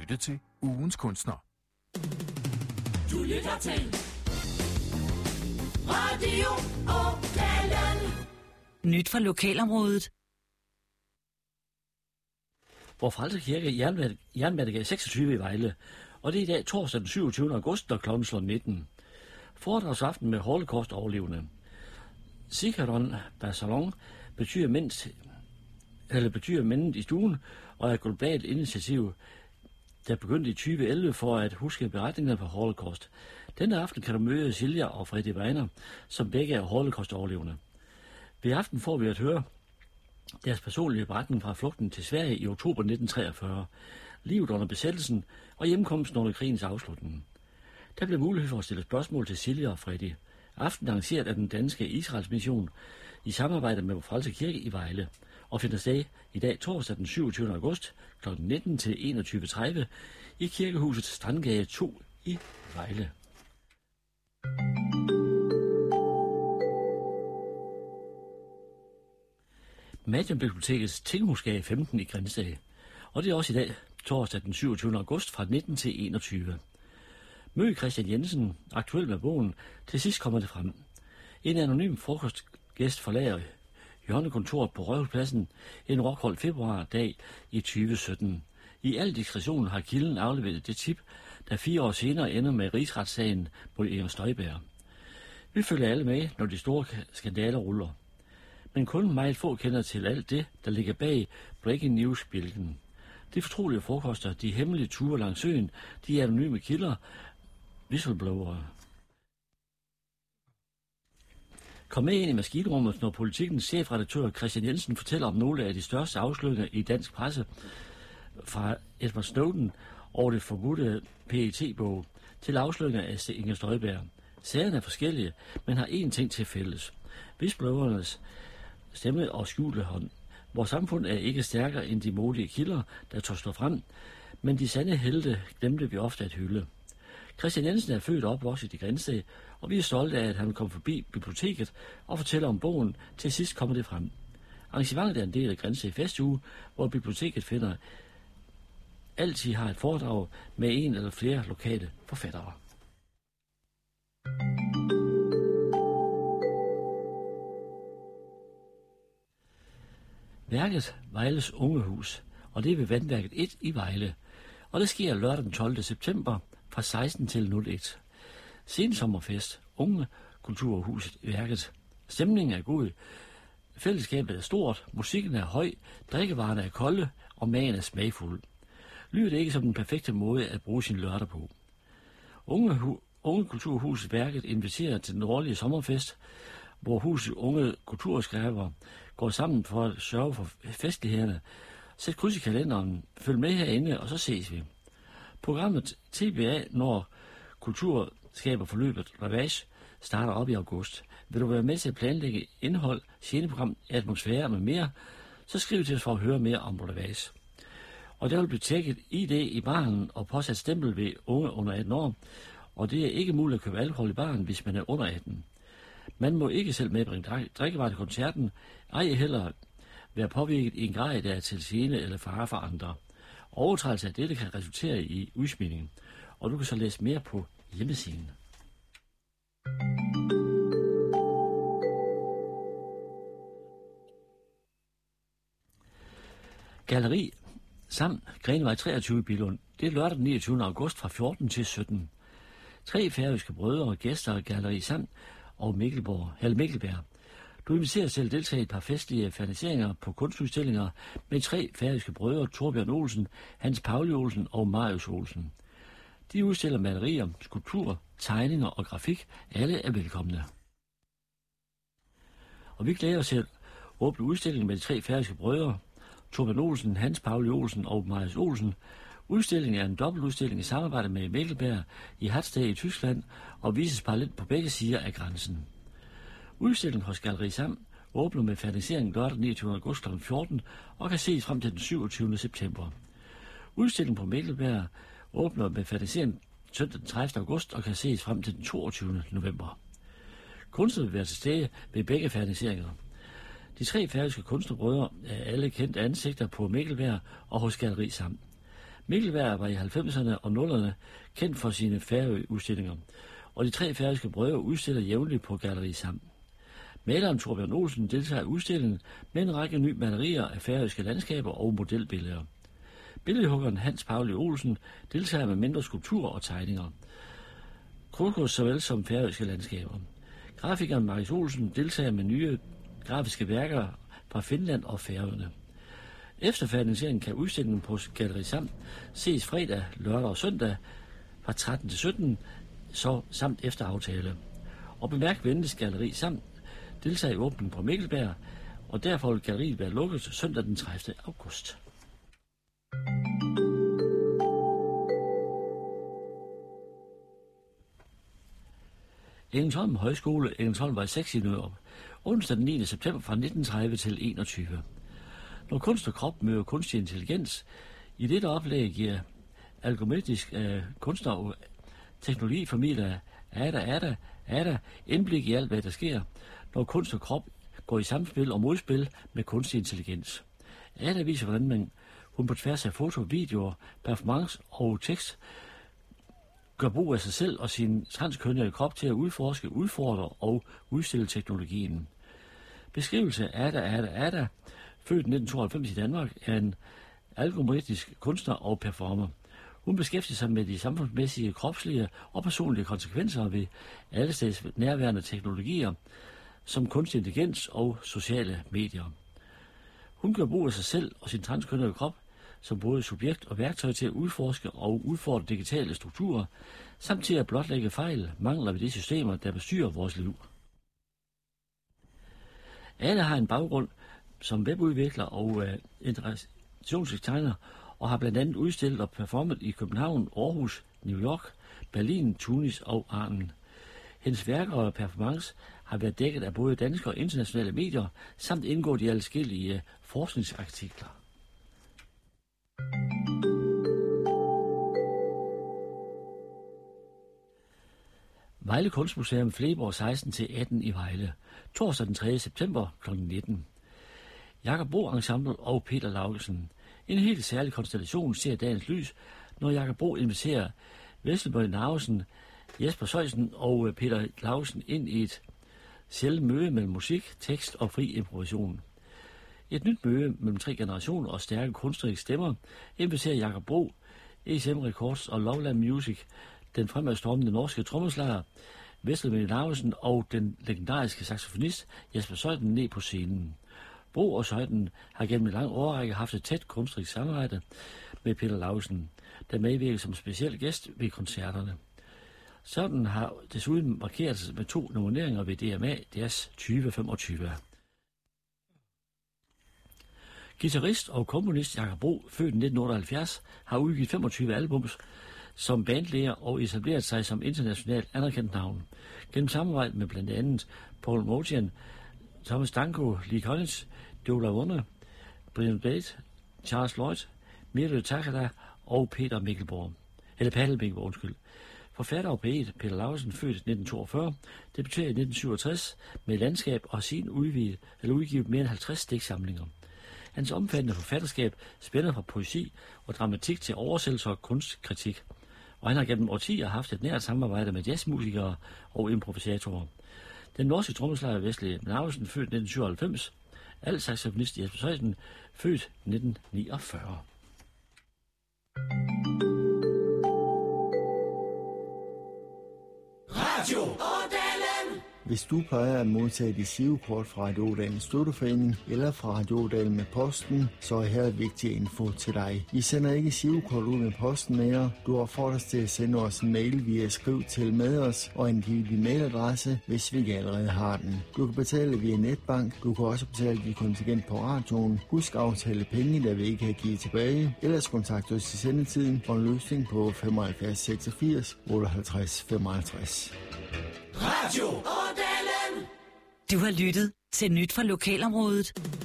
lyttet til Ugens Kunstner. Du lytter til Radio Ådalen. Nyt fra lokalområdet. Vor Frelse Kirke Jernbanegade 26 i Vejle, og det er i dag torsdag den 27. august, når klokken slår 19. Foredragsaften med holocaust-overlevende. Zikaron Basalon betyder mændet i stuen og er et globalt initiativ, der begyndte i 2011 for at huske beretningerne fra Holocaust. Denne aften kan du møde Silja og Freddy Weiner, som begge er Holocaust-overlevende. Ved aften får vi at høre deres personlige beretning fra flugten til Sverige i oktober 1943, livet under besættelsen og hjemkomsten under krigens afslutning. Der blev mulighed for at stille spørgsmål til Silja og Freddy. Aften arrangeret af den danske Israels mission i samarbejde med Vor Frelse Kirke i Vejle og finder sted i dag torsdag den 27. august kl. 19 til 21.30 i Kirkehuset Strandgade 2 i Vejle. Mediumbibliotekets Tinghusgade 15 i Grindsted, og det er også i dag torsdag den 27. august fra 19 til 21. Mød Christian Jensen, aktuel med bogen, til sidst kommer det frem. En anonym frokostgæst forlader hjørnekontoret på Rådhuspladsen en rockhold februardag i 2017. I al diskretion har kilden afleveret det tip, der 4 år senere ender med rigsretssagen mod Inger Støjberg. Vi følger alle med, når de store skandaler ruller. Men kun meget få kender til alt det, der ligger bag breaking news-bjælken. De fortrolige frokoster, de hemmelige ture langs søen, de anonyme kilder, whistleblowere. Kom med ind i maskinrummet, når Politikens chefredaktør Christian Jensen fortæller om nogle af de største afsløringer i dansk presse, fra Edward Snowden og det forbudte PET-bog til afsløringer af Inger Støjberg. Sagerne er forskellige, men har én ting til fælles. Whistleblowernes stemme og skjulte hånd. Vores samfund er ikke stærkere end de modige kilder, der tør stå frem, men de sande helte glemte vi ofte at hylde. Christian Jensen er født og opvokset i Grindsted, og vi er stolte af, at han kom forbi biblioteket og fortæller om bogen. Til sidst kommer det frem. Arrangementet er en del af Grindsted Festuge, hvor biblioteket altid har et foredrag med en eller flere lokale forfattere. Værket Vejles Ungehus, og det er ved Vandværket 1 i Vejle, og det sker lørdag den 12. september fra 16 til 01. Sensommerfest, Unge Kulturhuset Værket. Stemningen er god, fællesskabet er stort, musikken er høj, drikkevarerne er kolde, og magen er smagfuld. Lyder det ikke som den perfekte måde at bruge sin lørdag på. Unge Kulturhuset Værket inviterer til den årlige sommerfest, hvor husets unge kulturskrivere går sammen for at sørge for festlighederne. Sæt kryds i kalenderen, følg med herinde, og så ses vi. Programmet TBA, når kulturskaber forløbet Ravage, starter op i august. Vil du være med til at planlægge indhold, sceneprogram, atmosfære med mere, så skriv til os for at høre mere om Ravage. Og der vil blive tjekket ID i baren og påsat stempel ved unge under 18 år, og det er ikke muligt at købe alkohol i baren, hvis man er under 18. Man må ikke selv medbringe drikkevarer til koncerten, ej heller være påvirket i en grad, der er til gene eller fare for andre. Overtrædelse af dette kan resultere i udsmidning, og du kan så læse mere på hjemmesiden. Galleri samt Grenevej 23 i Billund. Det er lørdag den 29. august fra 14 til 17. 3 færøske brødre og gæster af Galleri Sand og Mikkelberg. Du inviteres til at deltage i et par festlige ferniseringer på kunstudstillinger med 3 færøske brødre, Torbjørn Olsen, Hans Pauli Olsen og Marius Olsen. De udstiller malerier, skulpturer, tegninger og grafik. Alle er velkomne. Og vi glæder os til at åbne udstillingen med de 3 færøske brødre, Torbjørn Olsen, Hans Pauli Olsen og Marius Olsen. Udstillingen er en dobbeltudstilling i samarbejde med Mikkelberg i Hadsted i Tyskland og vises parallelt på begge sider af grænsen. Udstillingen hos Galleri Sam åbner med fernisering lørdag 29. august kl. 14 og kan ses frem til den 27. september. Udstillingen på Mikkelberg åbner med fernisering søndag den 30. august og kan ses frem til den 22. november. Kunstnerne vil være til stede ved begge ferniseringer. De 3 færøske kunstnerbrødre er alle kendte ansigter på Mikkelberg og hos Galleri Sam. Mikkelberg var i 90'erne og 00'erne kendt for sine Færø-udstillinger, og de 3 færøske brødre udstiller jævnligt på Galleri Sam. Maleren Torbjørn Olsen deltager i udstillingen med en række nye malerier af færøske landskaber og modelbilleder. Billedhuggeren Hans Pauli Olsen deltager med mindre skulpturer og tegninger. Krokus såvel som færøske landskaber. Grafikeren Marius Olsen deltager med nye grafiske værker fra Finland og Færøerne. Efter færdigiseringen kan udstillingen på Galleri Sam ses fredag, lørdag og søndag fra 13 til 17, samt efter aftale. Og bemærk venligst Galleri Sam deltager i åbningen på Mikkelberg, og derfor vil galleriet være lukket søndag den 30. august. Engelsholm Højskole, Engelsholmvej 6 i Nørup. Onsdag den 9. september fra 1930 til 21. Når kunst og krop møder kunstig intelligens, i dette oplæg giver algoritmisk kunstner og teknologi formidler Ada indblik i alt, hvad der sker, når kunst og krop går i samspil og modspil med kunstig intelligens. Ada viser, hvordan hun på tværs af foto, videoer, performance og tekst gør brug af sig selv og sin transkønnede krop til at udforske, udfordre og udstille teknologien. Beskrivelse af Ada, født 1992 i Danmark, er en algoritmisk kunstner og performer. Hun beskæftiger sig med de samfundsmæssige, kropslige og personlige konsekvenser ved allesteds nærværende teknologier, som kunstig intelligens og sociale medier. Hun gør brug af sig selv og sin transkønnede krop som både subjekt og værktøj til at udforske og udfordre digitale strukturer, samt til at blotlægge fejl, mangler ved de systemer, der bestyrer vores liv. Alle har en baggrund som webudvikler og integrationsdesigner, og har blandt andet udstillet og performet i København, Aarhus, New York, Berlin, Tunis og Armen. Hendes værker og performance har været dækket af både danske og internationale medier, samt indgået i adskillige forskningsartikler. Vejle Kunstmuseum, Fleborg 16-18 i Vejle. Torsdag den 3. september kl. 19. Jakob Bro Ensemble og Peter Laugesen. En helt særlig konstellation ser dagens lys, når Jakob Bro inviterer Vesselborg Narvesen, Jesper Søjsen og Peter Laugesen ind i et sjældent møde mellem musik, tekst og fri improvisation. Et nyt møde mellem 3 generationer og stærke kunstneriske stemmer inviterer Jakob Bro, ECM Records og Loveland Music, den fremadstormende norske trommeslager Vesselborg Narvesen og den legendariske saxofonist Jesper Søjsen ned på scenen. Bro og Søjden har gennem en lang årrække haft et tæt kunstnerisk samarbejde med Peter Laugesen, der medvirker som speciel gæst ved koncerterne. Søjden har desuden markeret sig med 2 nomineringer ved DMA Jazz 2025. Guitarist og komponist Jakob Bro, født i 1978, har udgivet 25 albums som bandlærer og etableret sig som internationalt anerkendt navn. Gennem samarbejde med blandt andet Paul Motian, Thomas Danko, Lee Collins, Dola Wunne, Brian Bate, Charles Lloyd, Mirlo Takada og Peter Mikkelborg. Forfatter og poet Peter Laugesen, født i 1942, debuterede i 1967 med Landskab og sin udgivet mere end 50 digtsamlinger. Hans omfattende forfatterskab spænder fra poesi og dramatik til oversættelse og kunstkritik, og han har gennem årtier haft et nært samarbejde med jazzmusikere og improvisatorer. Den norske trommeslager Vesselborg Narvesen, født 1997, alt-saxofonist Jesper Søjsen, født 1949. Radio Ådalen. Hvis du plejer at modtage dit girokort fra Radio Ådalens Støtteforening eller fra Radio Ådalen med posten, så er her vigtig info til dig. Vi sender ikke girokort ud med posten mere. Du opfordres til at sende os en mail via skriv til med os og angive din mailadresse, hvis vi ikke allerede har den. Du kan betale via netbank. Du kan også betale dit kontingent på radioen. Husk at aftale penge, der vi ikke har givet tilbage. Ellers kontakt os i sendetiden for en løsning på 75 86 58 55. Radio Ådalen. Du har lyttet til Nyt fra Lokalområdet.